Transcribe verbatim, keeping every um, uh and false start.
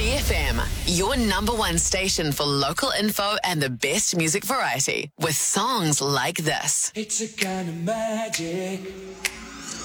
C F M, your number one station for local info and the best music variety with songs like this. It's a kind of magic.